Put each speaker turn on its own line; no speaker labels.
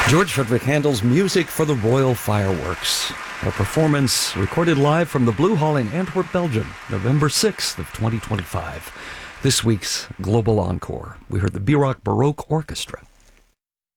George Frederick Handel's Music for the Royal Fireworks, a performance recorded live from the Blue Hall in Antwerp, Belgium, November 6th of 2025. This week's Global Encore, we heard the Bierock Baroque Orchestra.